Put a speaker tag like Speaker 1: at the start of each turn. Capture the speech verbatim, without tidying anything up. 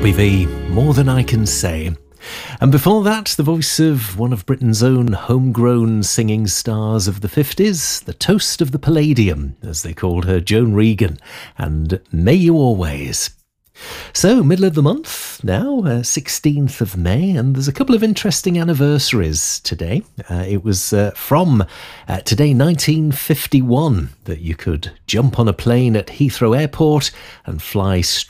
Speaker 1: Robbie V, More Than I Can Say. And before that, the voice of one of Britain's own homegrown singing stars of the fifties, the toast of the Palladium, as they called her, Joan Regan, and May You Always. So, middle of the month now, uh, sixteenth of May, and there's a couple of interesting anniversaries today. Uh, it was uh, from uh, today, nineteen fifty-one, that you could jump on a plane at Heathrow Airport and fly straight